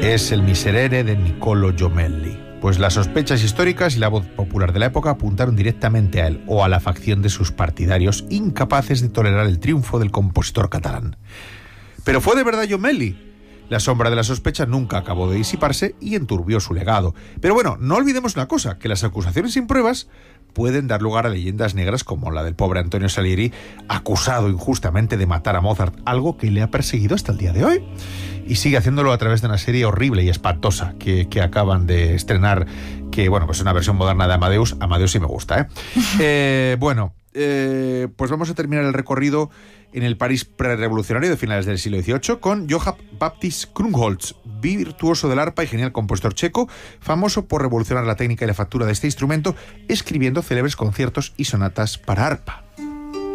Es el Miserere de Niccolò Jommelli. Pues las sospechas históricas y la voz popular de la época apuntaron directamente a él o a la facción de sus partidarios, incapaces de tolerar el triunfo del compositor catalán. Pero ¿fue de verdad Jommelli? La sombra de la sospecha nunca acabó de disiparse y enturbió su legado. Pero bueno, no olvidemos una cosa, que las acusaciones sin pruebas pueden dar lugar a leyendas negras como la del pobre Antonio Salieri, acusado injustamente de matar a Mozart, algo que le ha perseguido hasta el día de hoy. Y sigue haciéndolo a través de una serie horrible y espantosa que acaban de estrenar, que bueno, pues es una versión moderna de Amadeus. Amadeus sí me gusta, pues vamos a terminar el recorrido en el París prerevolucionario de finales del siglo XVIII con Johann Baptist Krumholtz, virtuoso del arpa y genial compositor checo, famoso por revolucionar la técnica y la factura de este instrumento, escribiendo célebres conciertos y sonatas para arpa.